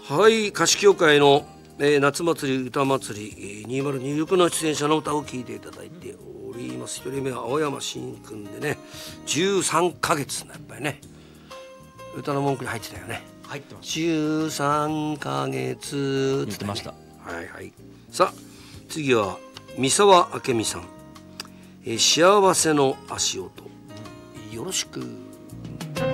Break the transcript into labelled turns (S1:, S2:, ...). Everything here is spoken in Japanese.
S1: はい、歌詞協会の、夏祭り歌祭り、2026の出演者の歌を聴いていただいております。一人目は青山新君でね、13ヶ月のやっぱりね、歌の文句に入ってたよね。
S2: 入ってます。
S1: 13ヶ月
S2: 言ってました。
S1: はいはい。さあ次は三沢明美さん、幸せの足音、よろしく。